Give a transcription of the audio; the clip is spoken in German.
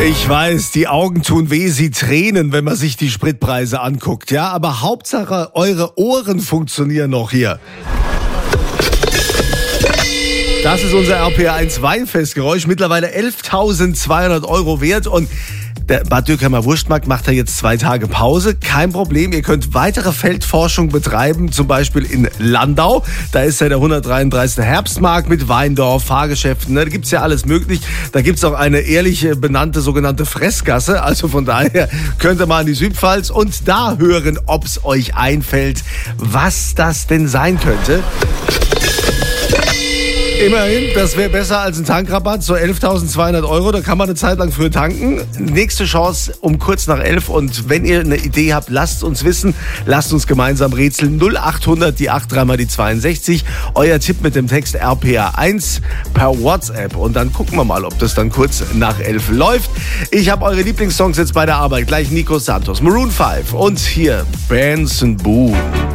Ich weiß, die Augen tun weh, sie tränen, wenn man sich die Spritpreise anguckt, ja? Aber Hauptsache, eure Ohren funktionieren noch hier. Das ist unser RPR1 Weinfestgeräusch, mittlerweile 11.200 € wert und der Bad Dürkheimer Wurstmarkt macht da jetzt 2 Tage Pause. Kein Problem, ihr könnt weitere Feldforschung betreiben, zum Beispiel in Landau. Da ist ja der 133. Herbstmarkt mit Weindorf, Fahrgeschäften. Da gibt's ja alles möglich. Da gibt's auch eine ehrlich benannte sogenannte Fressgasse. Also von daher könnt ihr mal in die Südpfalz und da hören, ob's euch einfällt, was das denn sein könnte. Immerhin, das wäre besser als ein Tankrabatt, so 11.200 €, da kann man eine Zeit lang früher tanken. Nächste Chance um kurz nach 11 und wenn ihr eine Idee habt, lasst uns wissen, lasst uns gemeinsam rätseln. 0800 die 83 mal die 62, euer Tipp mit dem Text RPR1 per WhatsApp und dann gucken wir mal, ob das dann kurz nach 11 läuft. Ich habe eure Lieblingssongs jetzt bei der Arbeit, gleich Nico Santos, Maroon 5 und hier Benson Boone.